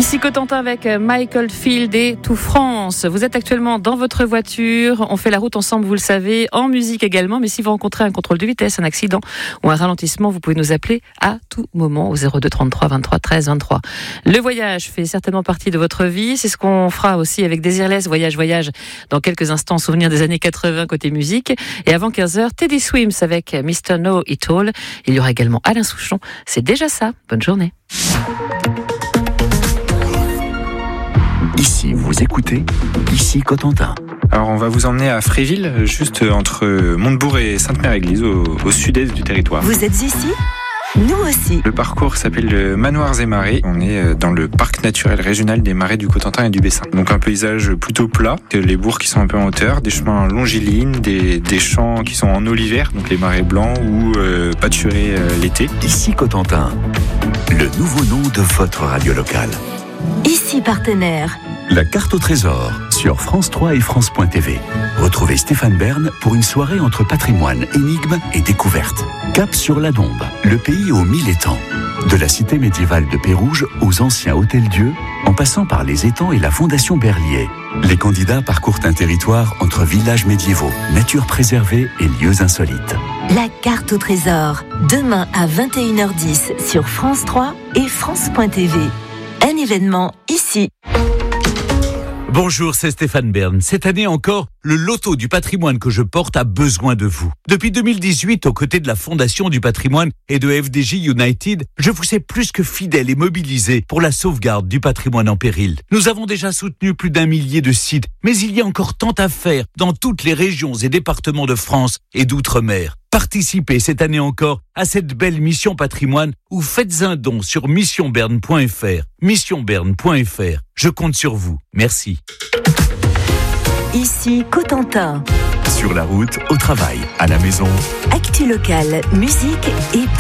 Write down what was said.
Ici Cotentin avec Michael Field et Tout France. Vous êtes actuellement dans votre voiture. On fait la route ensemble, vous le savez, en musique également. Mais si vous rencontrez un contrôle de vitesse, un accident ou un ralentissement, vous pouvez nous appeler à tout moment au 02 33 23 13 23. Le voyage fait certainement partie de votre vie. C'est ce qu'on fera aussi avec Désirless. Voyage dans quelques instants. Souvenir des années 80 côté musique. Et avant 15h, Teddy Swims avec Mr. Know It All. Il y aura également Alain Souchon. C'est déjà ça. Bonne journée. Ici, vous écoutez, ici Cotentin. Alors on va vous emmener à Fréville, juste entre Montebourg et Sainte-Mère-Église, au sud-est du territoire. Vous êtes ici ? Nous aussi. Le parcours s'appelle le Manoirs et Marais. On est dans le parc naturel régional des Marais du Cotentin et du Bessin. Donc un paysage plutôt plat, les bourgs qui sont un peu en hauteur, des chemins longilignes, des champs qui sont en olivère, donc les marais blancs ou pâturés l'été. Ici Cotentin, le nouveau nom de votre radio locale. Ici partenaire. La carte au trésor sur France 3 et France.tv. Retrouvez Stéphane Bern pour une soirée entre patrimoine, énigmes et découvertes. Cap sur la Dombe, le pays aux 1000 étangs. De la cité médiévale de Pérouge aux anciens hôtels-dieux, en passant par les étangs et la fondation Berlier. Les candidats parcourent un territoire entre villages médiévaux, nature préservée et lieux insolites. La carte au trésor, demain à 21h10 sur France 3 et France.tv. Un événement ici. Bonjour, c'est Stéphane Bern. Cette année encore, le loto du patrimoine que je porte a besoin de vous. Depuis 2018, aux côtés de la Fondation du patrimoine et de FDJ United, je vous sais plus que fidèle et mobilisé pour la sauvegarde du patrimoine en péril. Nous avons déjà soutenu plus d'1 millier de sites, mais il y a encore tant à faire dans toutes les régions et départements de France et d'outre-mer. Participez cette année encore à cette belle mission patrimoine ou faites un don sur missionberne.fr. Missionberne.fr. Je compte sur vous. Merci. Ici Cotentin. Sur la route, au travail, à la maison. Actu locale, musique et